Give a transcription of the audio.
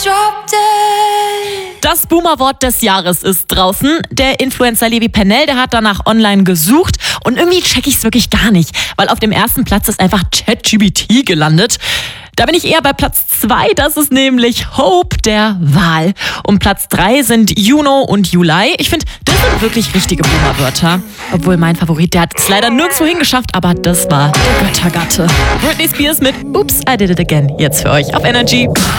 Das Boomer-Wort des Jahres ist draußen. Der Influencer Levi Pennell, der hat danach online gesucht und irgendwie check ich es wirklich gar nicht, weil auf dem ersten Platz ist einfach ChatGPT gelandet. Da bin ich eher bei Platz 2, das ist nämlich Hope der Wahl. Und Platz 3 sind Juno und Juli. Ich finde, das sind wirklich richtige Boomer-Wörter. Obwohl mein Favorit, der hat es leider nirgendwo hingeschafft, aber das war der Göttergatte. Britney Spears mit Oops, I Did It Again. Jetzt für euch auf Energy.